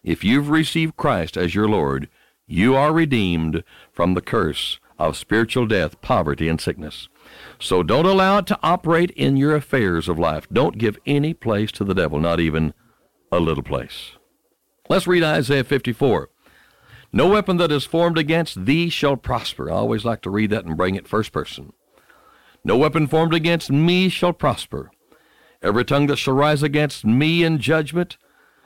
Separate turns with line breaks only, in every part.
If you've received Christ as your Lord, you are redeemed from the curse of spiritual death, poverty, and sickness. So don't allow it to operate in your affairs of life. Don't give any place to the devil, not even a little place. Let's read Isaiah 54. No weapon that is formed against thee shall prosper. I always like to read that and bring it first person. No weapon formed against me shall prosper. Every tongue that shall rise against me in judgment,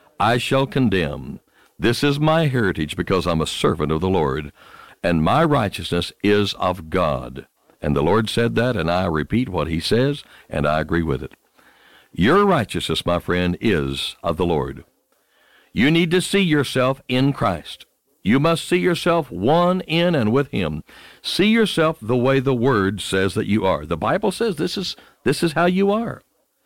I shall condemn. This is my heritage, because I'm a servant of the Lord, and my righteousness is of God. And the Lord said that, and I repeat what he says, and I agree with it. Your righteousness, my friend, is of the Lord. You need to see yourself in Christ. You must see yourself one in and with him. See yourself the way the Word says that you are. The Bible says this is how you are.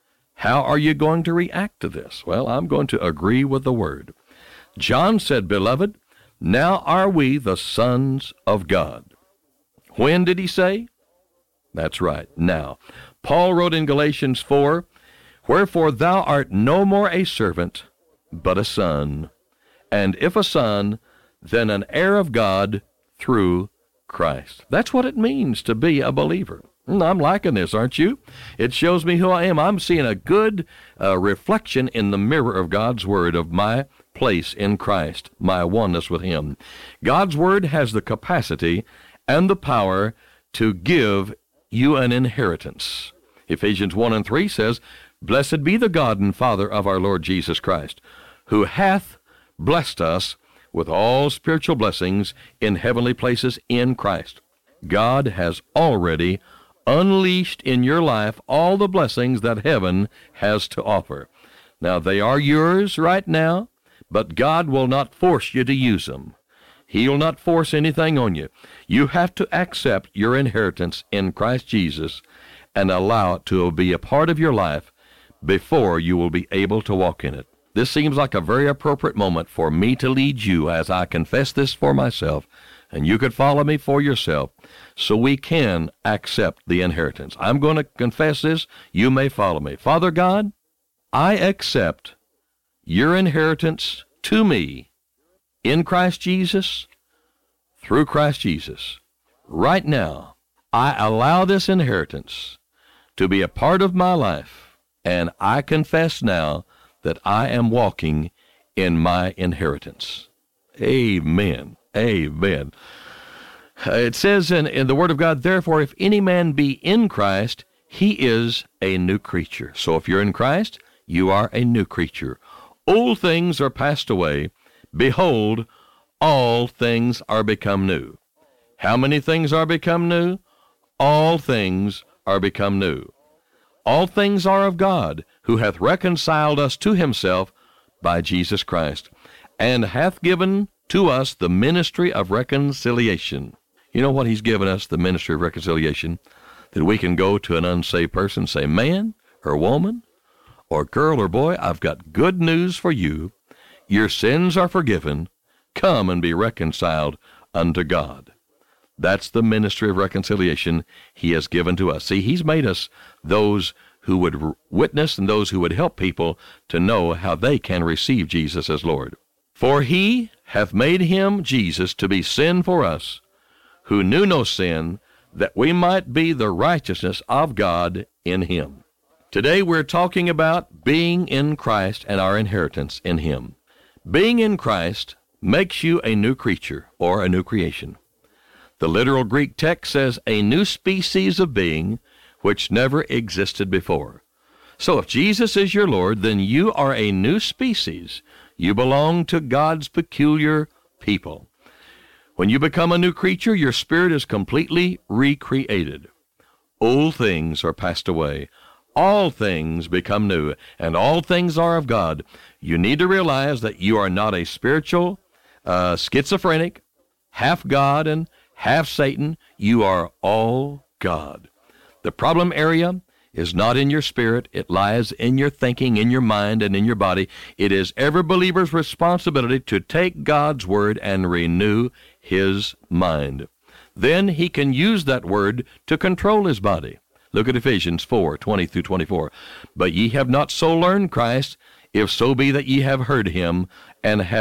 How are you going to react to this? Well, I'm going to agree with the Word. John said, Beloved, now are we the sons of God. When did he say? That's right, now. Paul wrote in Galatians 4, Wherefore thou art no more a servant, but a son. And if a son, then an heir of God through Christ. That's what it means to be a believer. I'm liking this, aren't you? It shows me who I am. I'm seeing a good reflection in the mirror of God's Word of my place in Christ, my oneness with him. God's Word has the capacity and the power to give you an inheritance. Ephesians 1 and 3 says, Blessed be the God and Father of our Lord Jesus Christ, who hath blessed us with all spiritual blessings in heavenly places in Christ. God has already unleashed in your life all the blessings that heaven has to offer. Now, they are yours right now, but God will not force you to use them. He will not force anything on you. You have to accept your inheritance in Christ Jesus and allow it to be a part of your life before you will be able to walk in it. This seems like a very appropriate moment for me to lead you as I confess this for myself, and you could follow me for yourself, so we can accept the inheritance. I'm going to confess this. You may follow me. Father God, I accept your inheritance to me in Christ Jesus, through Christ Jesus. Right now, I allow this inheritance to be a part of my life, and I confess now that I am walking in my inheritance. Amen. Amen. It says in the Word of God, Therefore, if any man be in Christ, he is a new creature. So if you're in Christ, you are a new creature. Old things are passed away. Behold, all things are become new. How many things are become new? All things are become new. All things are of God, who hath reconciled us to himself by Jesus Christ, and hath given to us the ministry of reconciliation. You know what he's given us, the ministry of reconciliation? That we can go to an unsaved person and say, Man or woman or girl or boy, I've got good news for you. Your sins are forgiven. Come and be reconciled unto God. That's the ministry of reconciliation he has given to us. See, he's made us those who would witness and those who would help people to know how they can receive Jesus as Lord. For he hath made him, Jesus, to be sin for us, who knew no sin, that we might be the righteousness of God in him. Today we're talking about being in Christ and our inheritance in him. Being in Christ makes you a new creature or a new creation. The literal Greek text says a new species of being which never existed before. So if Jesus is your Lord, then you are a new species. You belong to God's peculiar people. When you become a new creature, your spirit is completely recreated. Old things are passed away. All things become new, and all things are of God. You need to realize that you are not a spiritual schizophrenic, half God and half Satan. You are all God. The problem area is not in your spirit. It lies in your thinking, in your mind, and in your body. It is every believer's responsibility to take God's word and renew his mind. Then he can use that word to control his body. Look at Ephesians 4:20-24. But ye have not so learned Christ, if so be that ye have heard him, and have